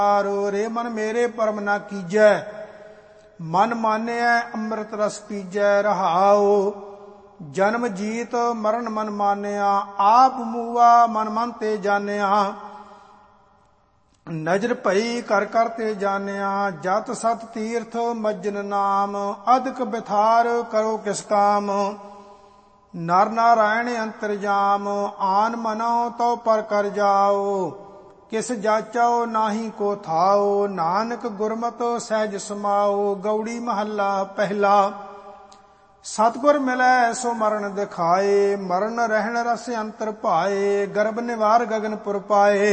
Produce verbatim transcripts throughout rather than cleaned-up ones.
रे मन मेरे परम ना कीजै, मन मानिया अमृत रस पीजै। रहाओ जन्म जीत मरण मन मानिया, आप मूआ मन मन ते जानिया। नजर भई कर कर ते जानिया, जत सत तीर्थ मज्जन नाम। अधिक बिथार करो किस काम, नर नारायण अंतरजाम। आन मनो तो पर कर जाओ, किस जाचो नाही को थाओ। नानक गुरमत सहज समाओ, गौड़ी महला पहला। सतगुर मिलै सो मरण दिखाए, मरण रहन रस अंतर पाए। गर्भ निवार गगन पुर पाए,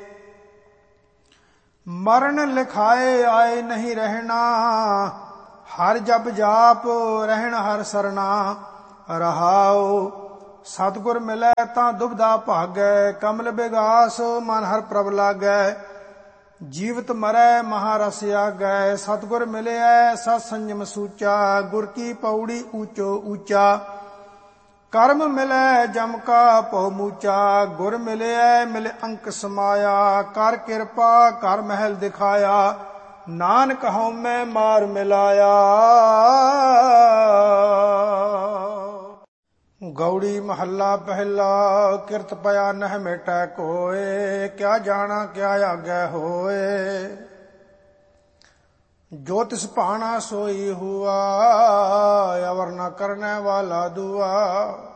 मरण लिखाए आए नहीं रहना। हर जप जाप रहन हर सरना। रहाओ सतगुर मिलै तां दुबदा भागै, कमल बिगास मन हर प्रभ लागै। जीवत मरै महारस आगै, सतगुर मिलिया सत संयम सूचा। गुर की पौड़ी ऊंचो ऊंचा, कर्म मिलै जम का पौ मूचा। गुर मिलिया मिल अंक समाया, कर किरपा कर महल दिखाया। नानक हਉ मैं मार मिलाया। गौड़ी महला पहला। किरत पया नह मेटै कोय, क्या जाना क्या आगे होए। जो तिस भाना सोई हुआ, अवर न करने वाला दुआ।